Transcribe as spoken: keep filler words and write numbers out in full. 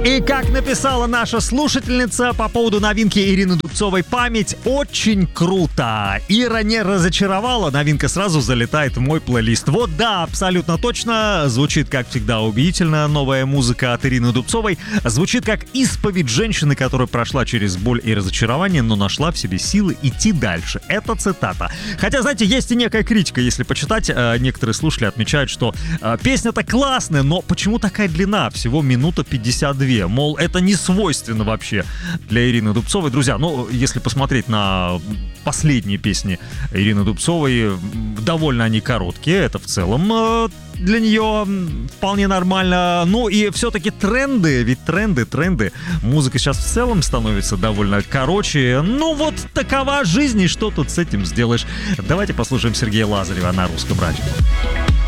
И как написала наша слушательница по поводу новинки Ирины Дубцовой «Память», очень круто. Ира не разочаровала, новинка сразу залетает в мой плейлист. Вот да, абсолютно точно. Звучит, как всегда, убедительно. Новая музыка от Ирины Дубцовой звучит как исповедь женщины, которая прошла через боль и разочарование, но нашла в себе силы идти дальше. Это цитата. Хотя, знаете, есть и некая критика, если почитать. Некоторые слушатели отмечают, что песня-то классная, но почему такая длина? Всего минута пятьдесят две. Мол, это не свойственно вообще для Ирины Дубцовой. Друзья, ну, если посмотреть на последние песни Ирины Дубцовой, довольно они короткие. Это в целом для нее вполне нормально. Ну и все-таки тренды, ведь тренды, тренды. Музыка сейчас в целом становится довольно короче. Ну вот такова жизнь, и что тут с этим сделаешь? Давайте послушаем Сергея Лазарева на Русском радио.